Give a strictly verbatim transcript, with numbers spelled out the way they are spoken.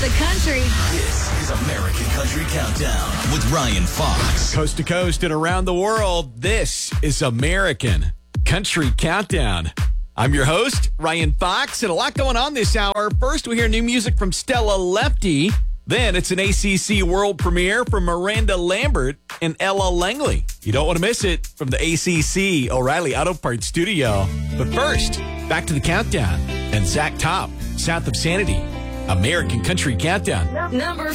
the country. This is American Country Countdown with Ryan Fox. Coast to coast and around the world, this is American Country Countdown. I'm your host, Ryan Fox, and a lot going on this hour. First, we hear new music from Stella Lefty. Then it's an A C C world premiere from Miranda Lambert and Ella Langley. You don't want to miss it from the A C C O'Reilly Auto Parts studio. But first, back to the countdown and Zach Top, South of Sanity, American Country Countdown. Number